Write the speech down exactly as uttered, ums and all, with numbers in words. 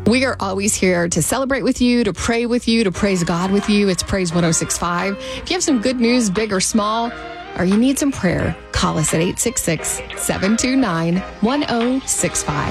We are always here to celebrate with you, to pray with you, to praise God with you. It's Praise one oh six point five. If you have some good news, big or small, or you need some prayer, call us at eight six six, seven two nine, one oh six five.